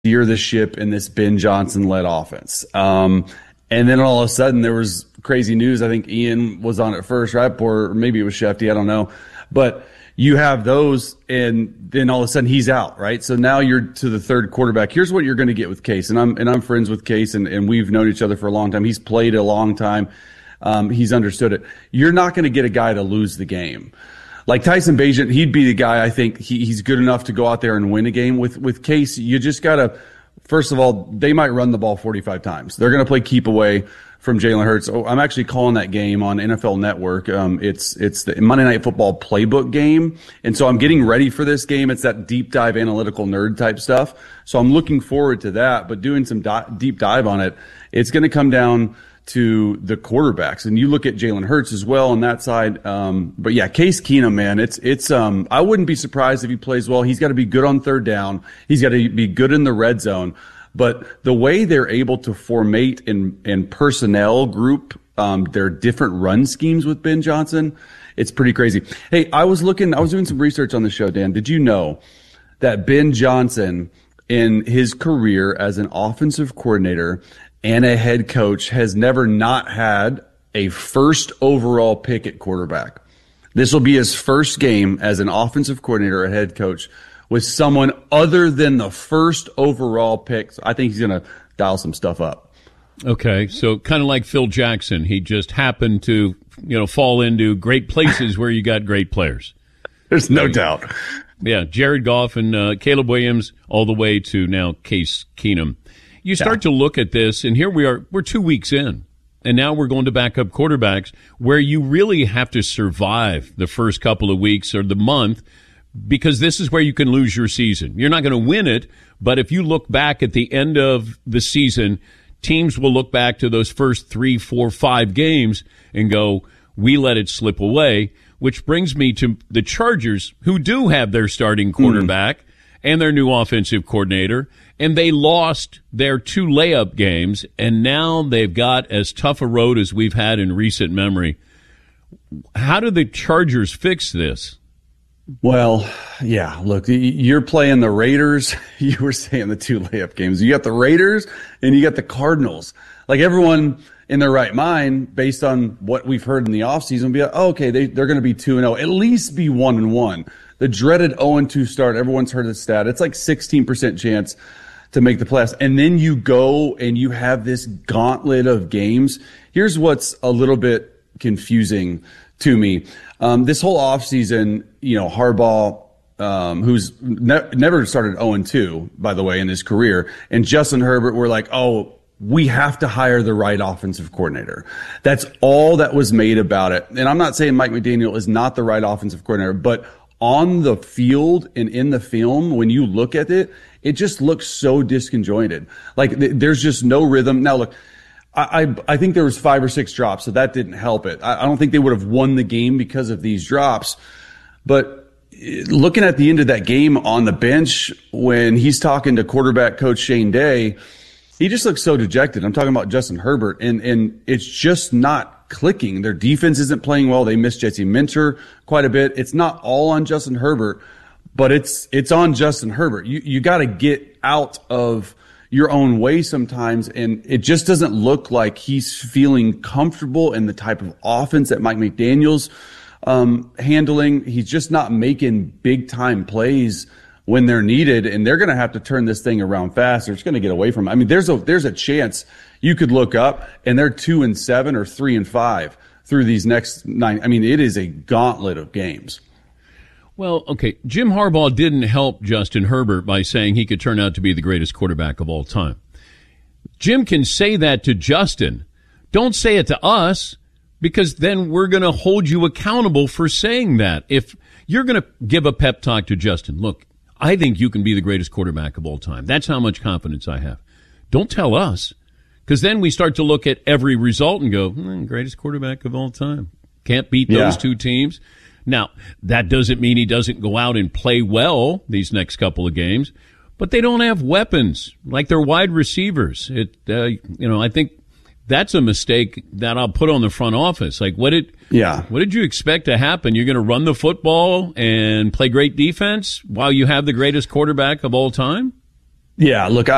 steer the ship in this Ben Johnson-led offense. And then all of a sudden there was crazy news. I think Ian was on it first, right? Or maybe it was Shefty. I don't know. But you have those, and then all of a sudden he's out, right? So now you're to the third quarterback. Here's what you're going to get with Case. And I'm friends with Case, and we've known each other for a long time. He's played a long time. He's understood it. You're not going to get a guy to lose the game. Like Tyson Bagent, he'd be the guy. I think he's good enough to go out there and win a game. With Case, you just got to, first of all, they might run the ball 45 times. They're going to play keep away from Jalen Hurts. Oh, I'm actually calling that game on NFL Network. It's the Monday Night Football playbook game. And so I'm getting ready for this game. It's that deep dive analytical nerd type stuff. So I'm looking forward to that, but doing some deep dive on it, it's going to come down to the quarterbacks. And you look at Jalen Hurts as well on that side. But yeah, Case Keenum, man, it's I wouldn't be surprised if he plays well. He's got to be good on third down. He's got to be good in the red zone. But the way they're able to formate and personnel group their different run schemes with Ben Johnson, it's pretty crazy. Hey, I was doing some research on the show, Dan. Did you know that Ben Johnson, in his career as an offensive coordinator and a head coach, has never not had a first overall pick at quarterback? This will be his first game as an offensive coordinator or head coach with someone other than the first overall pick. So I think he's going to dial some stuff up. Okay, so kind of like Phil Jackson. He just happened to, fall into great places where you got great players. There's no doubt. Yeah, Jared Goff and Caleb Williams all the way to now Case Keenum. You start to look at this, and here we are. We're 2 weeks in, and now we're going to backup quarterbacks where you really have to survive the first couple of weeks or the month, because this is where you can lose your season. You're not going to win it, but if you look back at the end of the season, teams will look back to those first 3, 4, 5 games and go, we let it slip away, which brings me to the Chargers, who do have their starting quarterback and their new offensive coordinator, and they lost their 2 layup games, and now they've got as tough a road as we've had in recent memory. How do the Chargers fix this? Well, yeah, look, you're playing the Raiders. You were saying the 2 layup games. You got the Raiders and you got the Cardinals. Like, everyone in their right mind, based on what we've heard in the offseason, will be like, oh, okay, they're going to be 2-0, at least be 1-1. The dreaded 0-2 start, everyone's heard the stat. It's like 16% chance to make the playoffs. And then you go and you have this gauntlet of games. Here's what's a little bit confusing to me. This whole offseason, Harbaugh, who's never started 0-2, by the way, in his career, and Justin Herbert were like, oh, we have to hire the right offensive coordinator. That's all that was made about it. And I'm not saying Mike McDaniel is not the right offensive coordinator, but on the field and in the film, when you look at it, it just looks so disconjointed. Like, there's just no rhythm. Now, look, I think there was 5 or 6 drops, so that didn't help it. I don't think they would have won the game because of these drops. But looking at the end of that game on the bench, when he's talking to quarterback coach Shane Day, he just looks so dejected. I'm talking about Justin Herbert, and it's just not clicking. Their defense isn't playing well. They miss Jesse Minter quite a bit. It's not all on Justin Herbert, but it's on Justin Herbert. You got to get out of your own way sometimes, and it just doesn't look like he's feeling comfortable in the type of offense that Mike McDaniel's handling. He's just not making big time plays when they're needed, and they're going to have to turn this thing around fast. They're just going to get away from it. I mean, there's a chance you could look up and they're 2-7 or 3-5 through these next 9. I mean, it is a gauntlet of games. Well, okay, Jim Harbaugh didn't help Justin Herbert by saying he could turn out to be the greatest quarterback of all time. Jim can say that to Justin. Don't say it to us, because then we're going to hold you accountable for saying that. If you're going to give a pep talk to Justin, look, I think you can be the greatest quarterback of all time. That's how much confidence I have. Don't tell us, because then we start to look at every result and go, greatest quarterback of all time. Can't beat those 2 teams. Now, that doesn't mean he doesn't go out and play well these next couple of games, but they don't have weapons like their wide receivers. I think that's a mistake that I'll put on the front office. Like, what did you expect to happen? You're going to run the football and play great defense while you have the greatest quarterback of all time? Yeah, look,